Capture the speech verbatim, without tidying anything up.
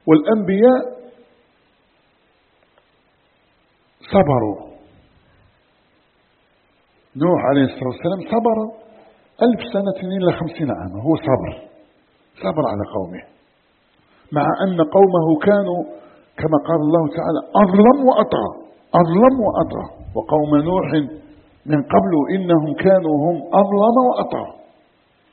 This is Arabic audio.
والأنبياء صبروا. نوح عليه الصلاة والسلام صبر ألف سنة إلى خمسين عاما، هو صبر صبر على قومه، مع أن قومه كانوا كما قال الله تعالى أظلم وأطغى، أظلم وأطغى. وقوم نوح من قبل إنهم كانوا هم أظلم وأطغى.